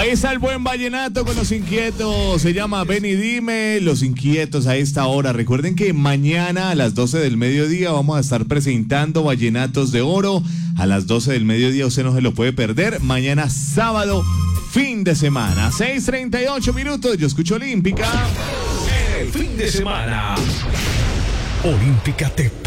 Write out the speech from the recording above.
Ahí está el buen vallenato con Los Inquietos. Se llama Ven y Dime, Los Inquietos a esta hora. Recuerden que mañana a las 12 del mediodía vamos a estar presentando Vallenatos de Oro. A las 12 del mediodía usted no se lo puede perder. Mañana sábado, fin de semana. 6:38 minutos. Yo escucho Olímpica. El fin de semana. Olímpica te